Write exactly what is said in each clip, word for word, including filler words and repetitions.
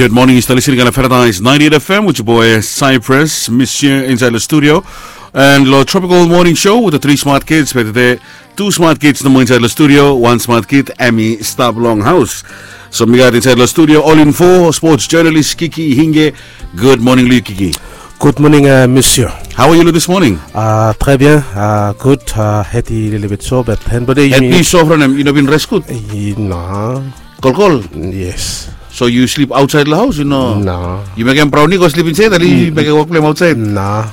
Good morning, you're still listening to Paradise ninety-eight F M with your boy Cypress, Monsieur inside the studio. And the Tropical Morning Show with the three smart kids. But today, two smart kids no inside the studio, one smart kid, Amy Stab Longhouse. So we got inside the studio, all in four, sports journalist Kiki Hinge. Good morning, Louis Kiki. Good morning, uh, Monsieur. How are you this morning? Uh, très bien, uh, good. Uh, heady a little bit so, but everybody. Had me so from them, you know, been rest good? Uh, no. Call call? Yes. So you sleep outside the house, you know? No. You make a brownie go sleep inside, or you make a walk play outside? No.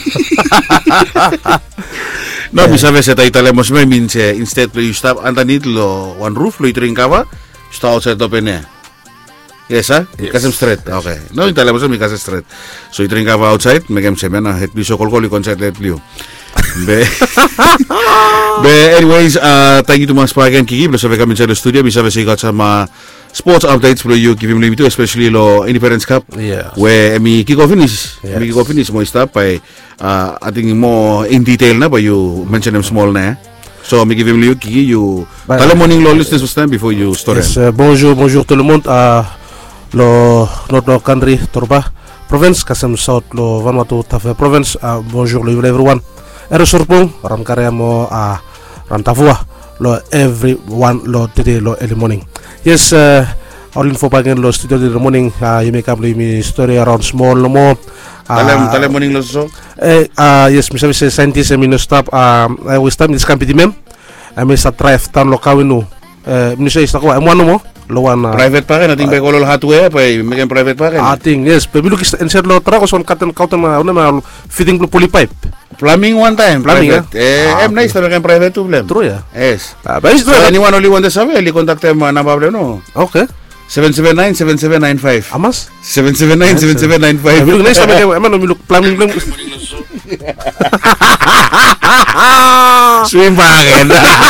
No, yeah. Bisa vese tayo tala mas may means instead you stop underneath lo one roof lo ito rin kawa, stop outside open niya. Yes, ha? Yes. Kasem straight. Okay. No, yung tala mas may kasem straight. So ito rin kawa outside, may game semen na het biso kol kol yung concert let liu. Be, be, anyways, uh, thank you to Mas Pagan Kiki. Plus, we come inside the studio. Bisa vese got some uh, sports updates for you give him limit to, especially lo Independence Cup. Yeah. Where mi kick off finish. Yes. Mi kick off finish mo stop by uh, I think more in detail na, but you mention them small na. So mi give him you Kiki you. Tala morning lo listeners was time before you start. Yes. Uh, bonjour, bonjour tout le monde. Uh, lo notre country Torba province kasem south lo Vanuatu Tafe province. Uh, bonjour lo everyone. Ero sorpong ram karya mo uh, ram tafua lo everyone lo today lo early morning. Yes, uh, all info back in lo studio in the morning. Uh, you make up me story around small no more. Talem uh, talem morning lo so. Eh, uh, yes, mi sabi sa scientist mi no stop. Um, I will stop this campaign mem. I may start drive town lo kawinu. Eh, mi say ko am one mo. Lo one uh, private pa rin ating uh, ko lo hardware pa make private pa rin. Ating yes, pero look insert lo tra ko son katen kautan na na fitting lo poly pipe. Plumbing one time, plumbing, private. Eh, eh ah, I'm nice to make private too, blem. True, yeah. Yes. Ah, but it's so anyone only want to sabi, ali contact them na problem no. Okay. seven seven nine seven seven nine five. Amas? seven seven nine seven seven nine five. Bilo nice sabi ko, amano miluk plumbing lang. Swim bagen.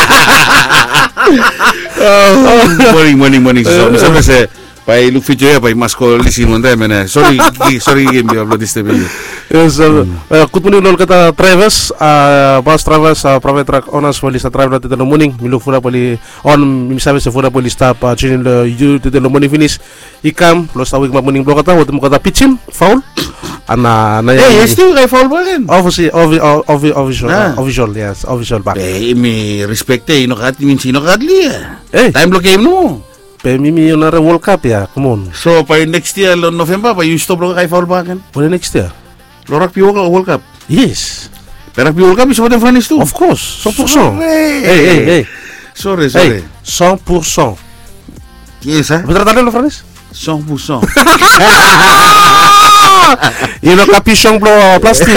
Oh, morning morning morning. So, sabi sa Pai look video ya, pai masko lisin monday mena. Sorry, sorry game you upload this video. Yes, uh, uh, good morning lol kata Travis, uh, bus Travis, uh, private truck owners poli sa travel dito no morning. Milu fura poli on misabe sa fura poli stop uh, chinin the you dito no morning finish. Ikam plus tawig mag morning block kata, wat mo kata pitching foul. Ana na ya. Eh, still kay foul ba rin? Obviously, official, official, yes, official back. Eh, mi respect eh, ino kat min sino kadli. Eh, time block game no. Pe mimi yun na World Cup ya, come on. So, pa next year, lo November, pa you stop lo kay foul ba kan? When next year? Lo rugby World Cup? Yes. Pero rugby World Cup is what in France too? Of course, one hundred percent. Hey, hey, hey, hey. Sorry, sorry. Hey, one hundred percent. Yes, ha? Betul tadi lo France? one hundred percent. You know, capuchon blo plastic.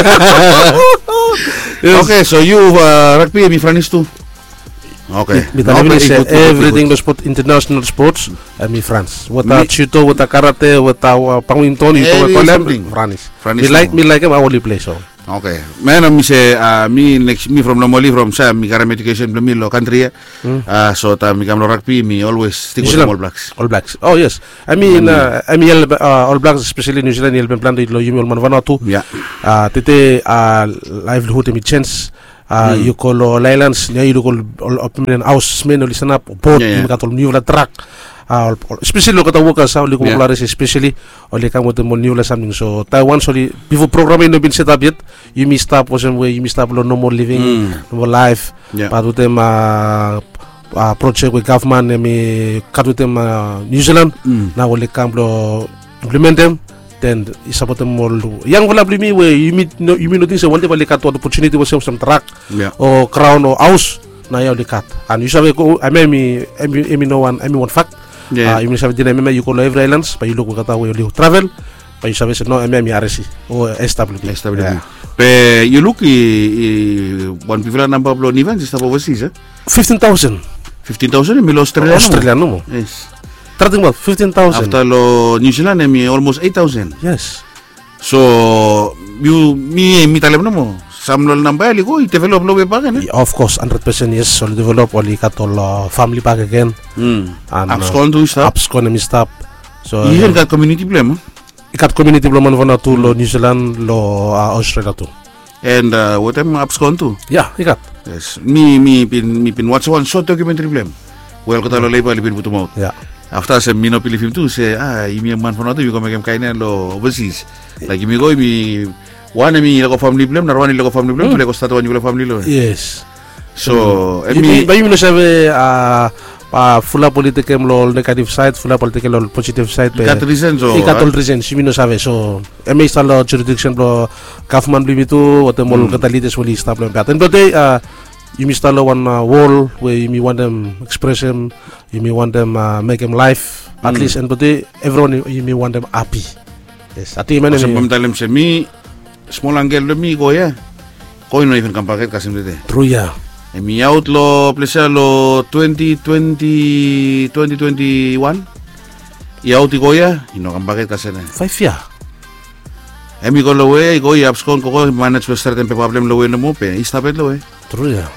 Yes. Okay, so you uh, rugby mi France too? Okay. Okay. Say everything the sport, international sports, and me France. What a judo, what a karate, what a pangwinton, you know, France. Me like, me like him. I only play so. Okay. Man, me say, uh, me next, me from normally from Sam, me got education from me lo country. Uh, so ta me come rugby, me always stick with All Blacks. All Blacks. Oh yes. I mean, uh, I mean, uh, All Blacks, especially New Zealand, you'll be planted lo yumi all man Vanuatu. Yeah. Uh, tete uh, livelihood me chance. Uh, mm. You call all islands, yeah, you call all opinion house men, all listen up, boat, you got all new track. Uh, especially look at the workers, how you popularize, especially, or they come with the more new something. So, Taiwan, so before programming no been set up yet, you missed up, wasn't where you missed up, no more living, mm. no more life. Yeah. But with them, uh, uh, project with government, and me cut with them, uh, New Zealand, mm. now they come to implement them. Then isa pa tamo yang wala blimi we you meet no you mean nothing sa one day balikat to opportunity was some track yeah. or crown or house na yaw likat and you sabi ko I mean me I mean no one I mean one fact yeah. uh, you mean sabi din me you call every islands pa you look kata we you travel pa you sabi no I mean me R C o S W S W yeah. Pe you look i one people number of events is overseas eh fifteen thousand fifteen thousand in Australia Australia no yes. Starting about fifteen thousand. After lo New Zealand, me almost eight thousand. Yes. So you me me talem na mo. Samlol namba ali ko i-develop lo pa kan. Of course, one hundred percent yes. So develop oli katol uh, family pack again. Mm. And Upscon to stop. Upscon mi stop. So you got community problem. Ikat community problem man to lo New Zealand lo uh, Australia too. And uh, what am Upscon to? Yeah, ikat. Yes. Me me pin me pin watch one short documentary film. Well, kata lo label pin puto mo. Yeah. After se mino pili film tu se ah imi man fono tu ko megem kaina lo overseas. Like imi go imi one imi lo family problem na one lo family problem le ko stato one lo family lo. Yes. So imi ba imi no sabe a pa fulla politica lo negative side, fulla politica lo positive side. Ikat reason so. Ikat reason imi no sabe so emi sta lo jurisdiction lo government limitu o te mol katalites wali sta problem pattern but they uh you may start one uh, wall where you may want them express them, you may want them uh, make them live at mm. least, and but they, everyone you may want them happy. Yes, I think many. Kasi pamitalem se mi small angel lo mi go ya, ko no even kampaket kasi mdete. True ya. E mi out lo plesa lo twenty twenty twenty twenty-one. I out go ya, ino kampaket kasi na. Five ya. E mi go lo we go ya abskon ko ko manage lo certain problem lo we no mo pe, istapet lo we. True ya.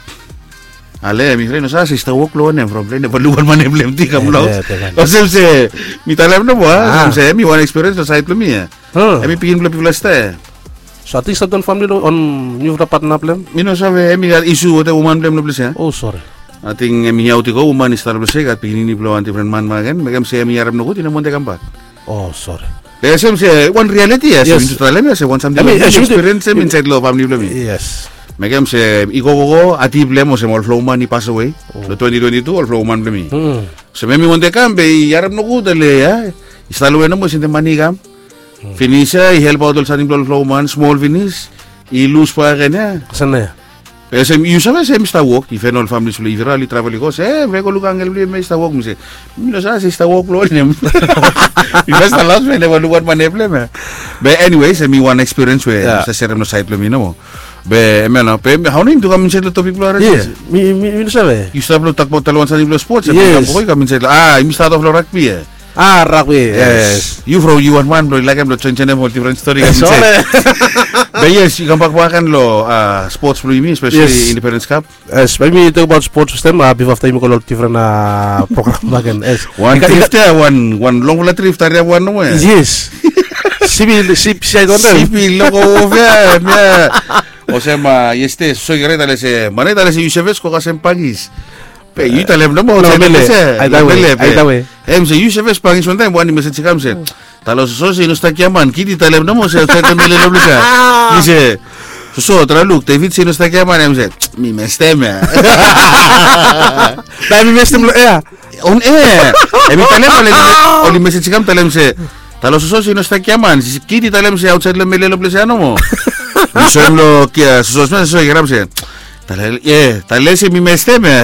Ale mi freno sa sista wok lo ne problem ne paluan man emblem ti kam lo. O se se mi talem no ba, se mi one experience lo site lo mi. E mi pigin lo pipla sta. So ati sa don family lo on new dapat na problem. Mi no sabe mi got issue with woman problem lo plesa. Oh sorry. Ating mi auti ko woman star lo se gat pigin ni plo anti friend man magen, megam se mi arab no ko tinan monte kampat. Oh sorry. Lesem se one reality ya, se talem se one something experience min side lo family lo mi. Yes. Megam se igogogo ati blemo se mol flow man ni pass away lo twenty twenty-two all flow man blemi se memi monte cambe i arab no gudale ya istalo no mo sinte manigam finisha i help out all saning flow man small finish i lose pa gena sana pero se you sabe se mista walk i fenol family sulu virali travel go se ve go lugar ngel me mista walk me se mi no sa se sta walk lo nem i basta last me le lugar man problema but anyway se mi one experience we se serem no site lo mi no be meno pe how nim tu kami cerita topik luar yes mi mi mi sabe you start lo takbo talwan sa niblo sports yes ko kami cerita ah imi start of rugby eh ah rugby yes you from you one man bro like am lo change mo different story kami cerita be yes you come back bakan lo sports pro imi especially Independence Cup yes when we talk about sports system uh, before time ko lo different uh, program bagan yes one drift one one long la drift area one no yes civil sip side on civil logo over yeah. O sea, ma este soy greta le se maneta le se Yusefes ko kasem pagis. Pe yu talem no mo no mele. Ai da we. Ai da we. Em se Yusefes pagis one time one me se chikam se. Talos so se no sta kiaman kiti talem no mo se se mele lo blica. Dice so otra look David se no sta kiaman em se mi me steme. Dai mi mestem lo ea. On e. E mi talem le o li me se chikam talem se. Talos so se no sta kiaman kiti talem se outside le mele lo blica no mo. Eso es lo que a sus meses soy grave. Tal eh, tal vez mi mesteme.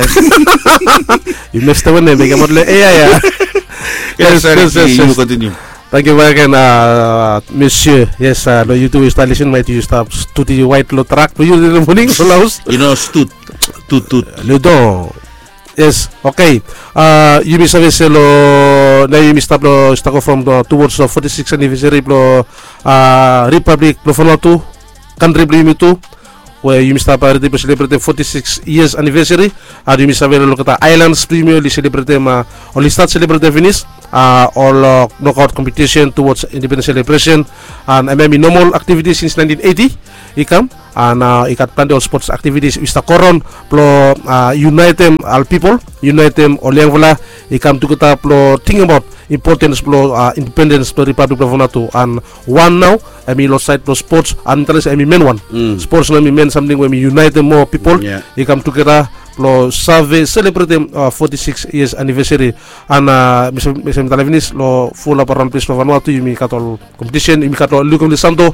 Y me está bueno, me llamo le eh ya. Yes, yes, yes. Continue. Thank you very much, uh, Monsieur. Yes, uh, lo YouTube installation might you stop studio white lo track lo you in the morning so laus. You know stut tut tut. Le don. Yes, okay. Uh, you may say se lo na you may stop lo start from the towards the forty-sixth anniversary lo uh, Republic lo follow to country blame itu where you must have to celebrate forty-six years anniversary and you must have lo kata Islands Premier li celebrate ma only start celebrate finish uh, all uh, knockout competition towards independence celebration and M M E normal activities since nineteen eighty ikam and uh, ikat plan all sports activities wista koron plo uh, unite them all people unite them all yang wala ikam tu kita plo think about importance plo uh, independence plo Republic of Vanuatu and one now I mean lo side plo sports and interest I mean men one mm. sports no I mean something when we unite them more people yeah. They come together lo save celebrate them uh, forty-six years anniversary and uh, misal talavinis lo full up around place of Vanuatu yumi katol competition yumi katol lukum de santo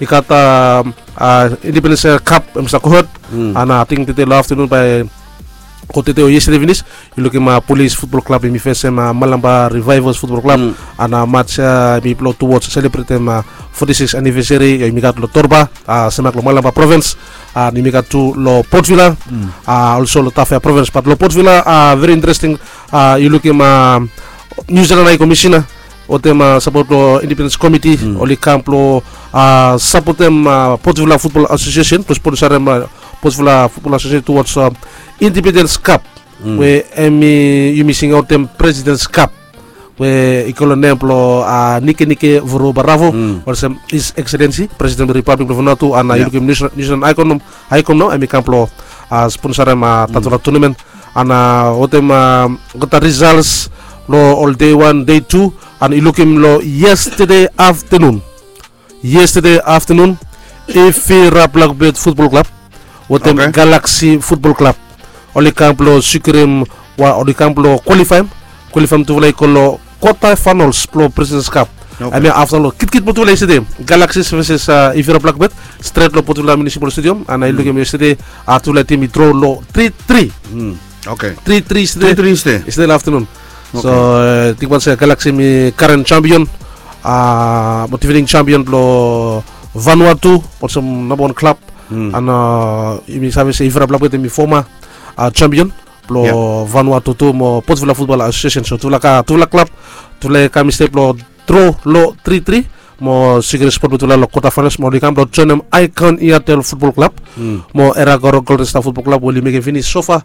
ikata uh, independence cup misal kohot mm. and I think today afternoon by Kote o yesterday finish you look ma police football club mi face ma Malamba Revivals football club mm. and a match uh, mi plot towards celebrate ma forty-sixth anniversary mi gat lo Torba uh, semak lo Malamba province uh, mi gat to lo Port Vila mm. uh, also lo Tafea province but lo Port Vila uh, very interesting uh, you look ma New Zealand High Commissioner o tema support lo Independence Committee mm. oli camp lo uh, support them uh, Port Vila Football Association plus sponsor uh, Port Vila Football Association towards uh, Independence Cup mm. where emi you missing out them President's Cup where ikolo nemplo a uh, Nike Nike Voro Baravo mm. or some His Excellency President of the Republic of Vanuatu and yeah. uh, New Zealand icon icon no emi camplo uh, sponsor ma uh, tatola mm. tournament and uh, otem uh, got results lo all day one, day two, and ilukim lo yesterday afternoon. Yesterday afternoon, Ifira Blackbird Football Club, with them Okay. Galaxy Football Club. Oli camp lo sukirim wa oli camp lo qualify, qualify to like lo quarter finals lo Presidents Cup. Okay. I mean after lo kit kit potula yesterday Galaxy versus uh, Ifira Blackbird straight lo potula Municipal Stadium, and I look at yesterday after la team draw lo three three. Hmm. Okay. three three Three yesterday. three stay. Yesterday afternoon. Okay. So uh, tinggal saya Galaxy mi current champion, uh, motivating champion lo Vanuatu, also number one club, Hmm. and uh, imi sabi sa Ifira Blackbird mi former uh, champion lo Yeah. Vanuatu tu mo Port Vila Football Association. So tula ka tula club, tula kami step lo draw lo three three mo sigre sport betula lo quarter finals mo di kam lo join Icon Airtel Football Club. Hmm. Mo era Goro Golden Star Football Club woli make finish so far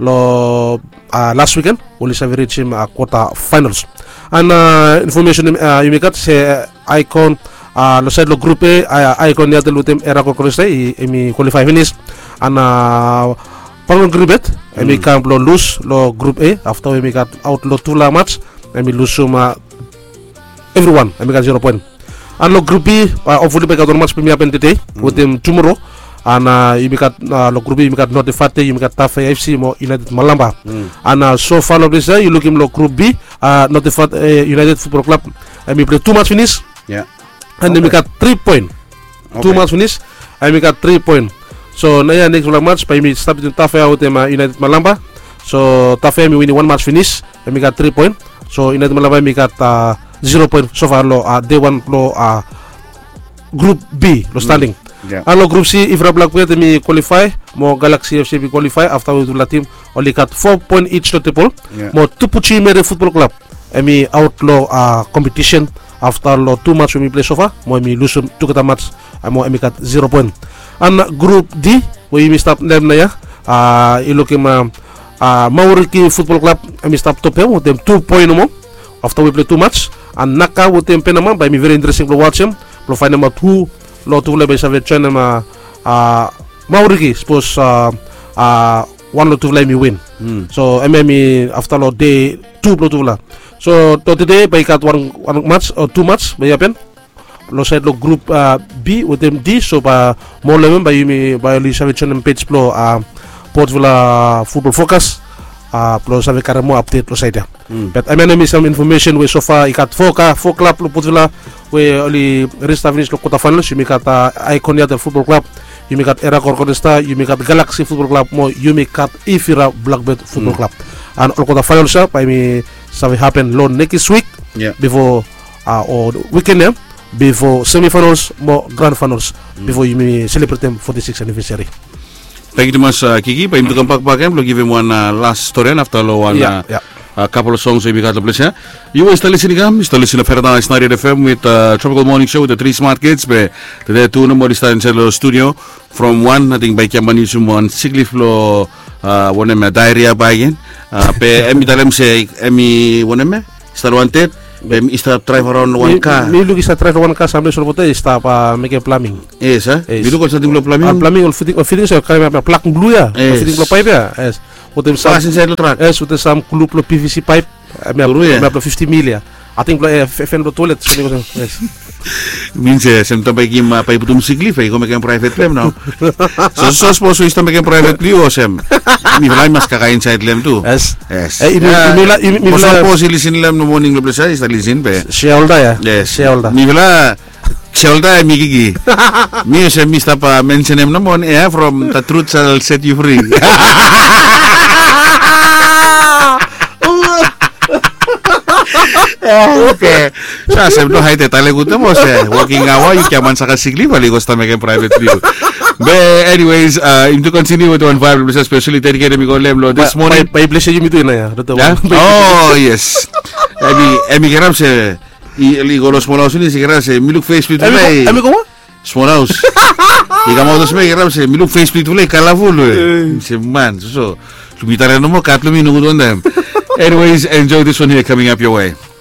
lo uh, last weekend woli sa reach him uh, quarter finals. And uh, information uh, you make at say uh, Icon uh, lo side lo group A uh, Icon Airtel lutem era Goro Golden Star i emi qualify finish, and uh, Pangon group it emi camp lo lose lo group A after we make out lo tula match emi lose suma everyone emi got zero point. And lo group B, uh, hopefully we got one match premier happen today with them tomorrow. And uh, you got uh, lo group B, you got Notifate, you got Tafe F C, mo United Malamba. Mm. And uh, so far of this, uh, you look in lo group B, uh, Notifate uh, United Football Club, and we play two match finish, Yeah. and then we got three point. Two Okay. match finish, and we got three point. So now next one match, by me start between Tafe with them uh, United Malamba. So Tafe me winning one match finish, and we got three point. So United Malamba we got uh, zero point so far lo uh, day one lo uh, group B lo standing. Yeah. And lo group C Ifira Blackbird me qualify, mo Galaxy F C be qualify after we do la team only got four point each to triple. Yeah. Mo Tupuchi Mere Football Club emi outlaw uh, competition after lo two match we play so far, mo emi lose two kata match, uh, mo emi got zero point. And uh, group D we mi stop them na ya uh, ilukim uh, uh, Mauriki Football Club emi stop top him with them two point mo after we play two match, and Naka with them penama by me very interesting to watch him lo find number two lo tu le by sa veteran ma uh, Mauriki suppose uh, uh, one lo tu le mi win. Hmm. So M M E after lo day two lo tu la. So to today by kat one one match or two match by happen. Lo side lo group uh, B with them D, so ba more lemon by me by li sa veteran page plo uh, Port Vila Football Focus. Uh, plus avec carrément update lo side. Mm. But I mean some information we so far I got four ka four club lo Port Vila we only rest finish lo quarter finals. You make at uh, Icon Airtel Football Club, you make at Era Golden Star, you make at Galaxy Football Club, mo you make at Ifira Blackbird Football Mm. Club. And all quarter finals up I mean so we happen lo next week Yeah. before uh, or weekend yeah, before semi-finals mo grand finals before you may celebrate them forty-sixth anniversary. Thank you too much, uh, Kiki. Pa imtukang pagpagam, we'll give him one uh, last story after lo one Yeah, uh, yeah. a couple of songs we got to play. You are still listening, um, still listening to Paradise ninety F M with uh, Tropical Morning Show with the three smart kids. Be today two no more start in the studio from one nating by Kiamani sumon siglif lo uh, one me diarrhea bagin. Uh, pe emi talem se emi one me start wanted. Be start drive around one car. Me look is a try one car sambil suruh pote stop uh, make a plumbing. Yes, ah. Yes. Bilu ko sa tinglo Uh, plumbing. plumbing or fitting or fitting so kaya may plug blue ya. Yes. Fitting lo pipe ya. Yes. With them some Sa inside lo truck. yes with them some club lo P V C pipe. May Turu ya? may fifty mil ya. I think lo eh, F N lo toilet. So, yes. Means eh, sem tambay kim uh, pa iputum siglif eh, kung may kayong private lem, no? So, so suppose is tambay kayong private liu, sem. Ni wala mas kaka-inside lem tu. Yes. Yes. Eh, imi- imila- imi- Mo imila- suppose ilisin lem no morning lo plesa, is talisin pe. Sheolda ya. Yes. Sheolda. Ni wala Shelda mi gigi. Mi sem mista pa mention em namon eh from the truth shall set you free. Okay. Sa sem no hay detale gusto mo se walking awa yung kiaman sa kasigli bali ko sta make private view. But anyways, uh to continue with one vibe especially dedicated mi ko lemlo this morning. Pa bless you mito na ya. Dito. Yeah? Oh, yes. Emi emi geram se i li go los molos ni se geram se mi look face split Ami ami ko mo? small house. I kamo dos me geram se mi look face split ule colorful. Se man so. Lumitare no mo katlo minuto on them. Anyways, enjoy this one here coming up your way.